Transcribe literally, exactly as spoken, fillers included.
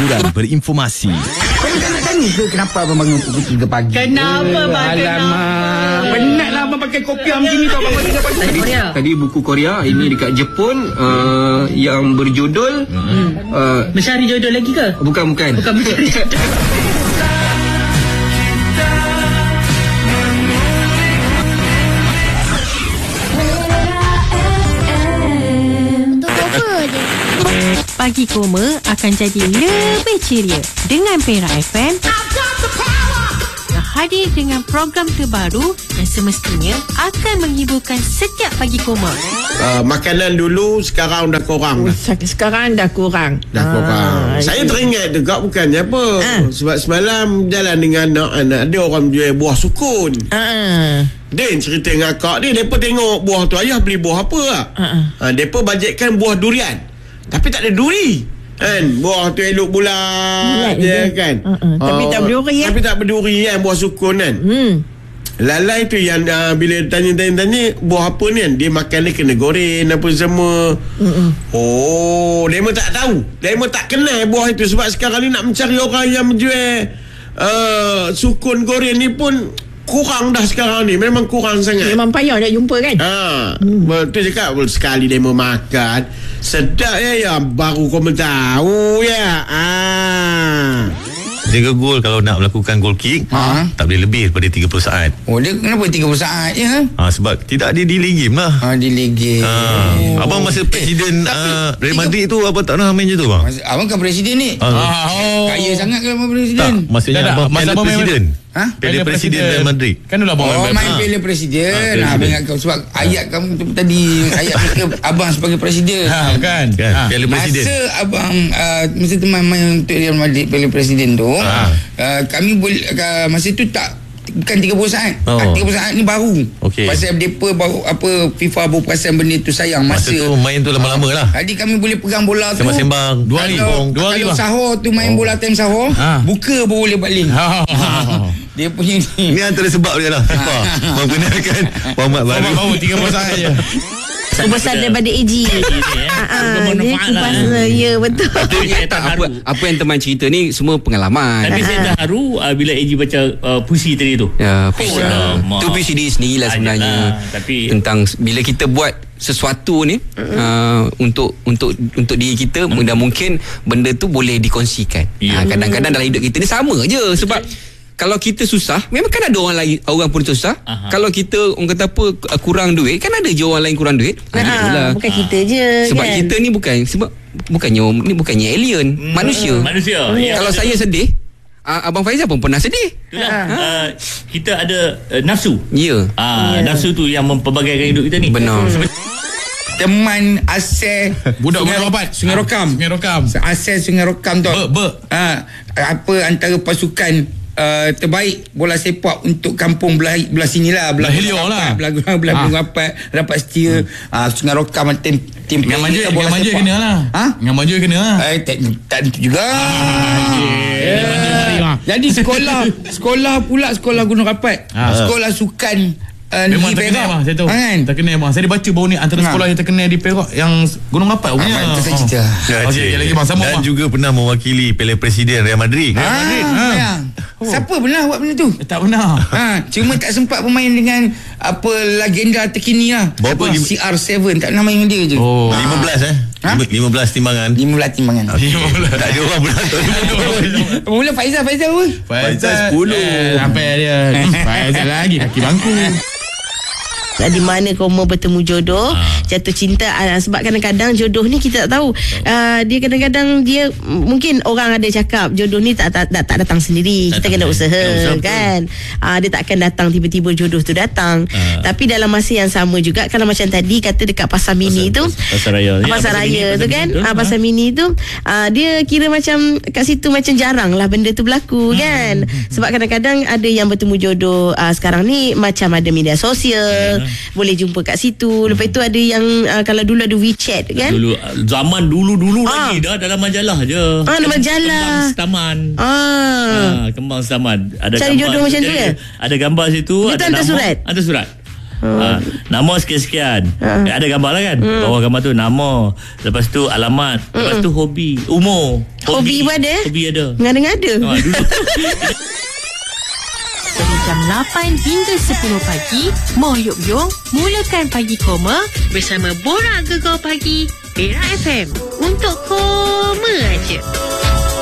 hiburan berinformasi. Kau tak nak tanya ke kenapa abang bangun pukul tiga pagi? Kenapa bang? Alamak, penatlah abang pakai kopiah macam ni tau bangun tiga pagi. Tadi, tadi buku Korea, ini dekat Jepun, uh, yang berjudul hmm. uh, Mencari jodoh lagi ke? Bukan, bukan. Bukan mencari jodoh. Pagi Koma akan jadi lebih ceria dengan Perak F M yang hadir dengan program terbaru yang semestinya akan menghiburkan setiap Pagi Koma. Uh, makanan dulu sekarang dah kurang. Oh, sekarang dah kurang. Dah kurang. Ah, Saya itu. teringat juga bukannya apa. Ah. Sebab semalam jalan dengan anak-anak dia, orang jual buah sukun. Ah. Din cerita dengan akak dia, mereka tengok buah tu, ayah beli buah apa lah. Ah. Ha, mereka bajetkan buah durian. Tapi tak ada duri. Kan? Buah tu elok bulat je kan. Uh-uh. Tapi tak berduri Tapi tak berduri kan, buah sukun kan. Hmm. Lalai tu yang uh, bila tanya-tanya buah apa ni kan, dia makan dia kena goreng apa semua. Uh-uh. Oh, dia memang tak tahu. Dia memang tak kenal buah itu. Sebab sekarang ni nak mencari orang yang menjual uh, sukun goreng ni pun kurang dah sekarang ni. Memang kurang sangat. Memang payah nak jumpa kan. Ha, hmm. Betul cakap. Sekali dia mau makan sedap ya, ya baru kau tahu ya. Ah. Jaga gol kalau nak melakukan goal kick, Ha? tak boleh lebih daripada tiga puluh saat. Oh, dia kenapa tiga puluh saat je? Ha? Ha, sebab tidak ada delay game lah. Ha, di Liga. Ha. Oh. Abang masa presiden Eh, tapi uh, Real tiga- Madrid tu abang tak pernah main je tu bang? Masa, abang kan presiden ni. Ah. Oh. Kaya sangat kan abang presiden. Tak, maksudnya Tak, tak. abang Masa piala abang main- presiden. Ha? Piala presiden Real Madrid. Kan dulu abang Oh, main main ha. piala presiden. Ha, Ha, presiden. abang ingat kau sebab ayat kamu tu tadi, ayat mereka abang sebagai presiden. Ha, bukan. Kan? Ha. Piala presiden. Masa abang uh, masa tu main-main untuk Real Madrid piala presiden tu, Ha. uh, kami boleh uh, masa tu tak bukan tiga puluh saat. Oh. Oh. tiga puluh saat ni baru. Okey. Pasal depa baru apa FIFA baru perasan benda tu sayang Masa masa. tu main tu lama-lama lah. Jadi kami boleh pegang bola tu. Sembang-sembang. Dua hari. Kalau, Dua hari, kalau bang. sahur tu main bola time sahur, Ha. buka baru boleh balik. Ha. Dia punya ni. Ini antara sebab dia lah FIFA membenarkan format baru. Abang baru tiga puluh saat je. Itu besar daripada A G. Ah, dia kupas. Ya, betul. Tapi saya tak apa, apa yang teman cerita ni semua pengalaman. Tapi saya dah haru uh, bila A G baca uh, puisi tadi tu. Ya, puisi. Alamak. Tu puisi diri sendiri lah sebenarnya. Ayolah, tapi- Tentang bila kita buat sesuatu ni uh, untuk untuk untuk diri kita, mudah mungkin benda tu boleh dikongsikan. Ya. Ha, kadang-kadang dalam hidup kita ni sama je sebab kalau kita susah, memang kan ada orang lain, orang pun susah. Aha. Kalau kita orang kata apa kurang duit, kan ada je orang lain kurang duit. Ha, itulah. Ah, bukan kita je Sebab kan. kita ni bukan sebab bukannya ni bukannya alien, manusia. Manusia. Ya, Kalau betul. saya sedih, uh, Abang Faizal pun pernah sedih. Itulah, uh, kita ada uh, nafsu. Ya. Ah, nafsu tu yang mempelbagaikan hidup kita ni. Benar. Teman Aceh Budak Sungai Gunung Rapat. Sungai Rokam. Sungai Rokam. Aceh Sungai Rokam tu. Ber, ber. Ha, apa antara pasukan Uh, terbaik bola sepak untuk kampung belah belah sinilah belah Belah Helios lah. belah belah belah Ha. Gunung Rapat rapat setia. hmm. uh, Sungai Rokam tim tim Dengan manja, kita dengan manja kena lah. Ha? Dengan manja kena lah. Eh, tak, tak tentu juga. Dengan manja mari lah. Jadi sekolah sekolah pula sekolah Gunung Rapat. Ha. Sekolah sukan uh, Memang negeri terkenal Perak. bang, saya tahu. Ha, kan? Terkenal bang. Saya ada baca baru ni antara Ha. sekolah yang terkenal di Perak yang Gunung Rapat punya. Ah, itu saya cerita. Okey, yang lagi bang, sama Dan bang. juga pernah mewakili Piala Presiden Real Madrid. Ha, ha. Siapa pernah buat benda tu? Eh, tak pernah. Ha, cuma tak sempat bermain dengan apa legenda terkini lah. Berapa Apa? lim- C R tujuh tak pernah main dengan dia je. Oh. lima belas eh. Ha? lima belas timbangan. lima belas timbangan. Tak ada orang beratur. Mula Faizal Faizal apa? Faizal sepuluh. Eh, sampai dia. Faizal lagi kaki bangku. Di mana Koma bertemu jodoh, jatuh cinta. uh, Sebab kadang-kadang jodoh ni kita tak tahu. uh, Dia kadang-kadang dia mungkin orang ada cakap jodoh ni tak tak, tak, tak datang sendiri. Kita kena usaha, Kena usaha, kan. uh, Dia takkan datang tiba-tiba jodoh tu datang. Ah. Tapi dalam masa yang sama juga, kalau macam tadi kata dekat Pasar Mini tu, Pasar Raya. Ah, Pasar Raya tu kan, ah, Pasar Mini tu, ah, dia kira macam kat situ macam jarang lah benda tu berlaku kan. Sebab kadang-kadang ada yang bertemu jodoh ah, sekarang ni macam ada media sosial, boleh jumpa kat situ. Lepas tu ada yang ah, kalau dulu ada WeChat kan. Dulu zaman dulu-dulu Ah. lagi dah dalam majalah je. Ah, dalam majalah. Kembang Setaman. Ah. Ah, kembang Setaman. Ada Cari gambar jodoh macam tu ada, ya? Ada gambar situ, Dia ada tu hantar nama, surat? Hantar surat. Ha, nama sekian-sekian. Ha. Eh, ada gambar lah kan. Hmm. Bawah gambar tu nama, lepas tu alamat, lepas tu hobi, umur. Hobi pun ada? Hobi ada. Ngada-ngada. Ah, dulu. Dari jam lapan hingga sepuluh pagi, Moh Yop Yong mulakan Pagi Koma bersama Borak Gegar Pagi Era F M. Untuk koma aja.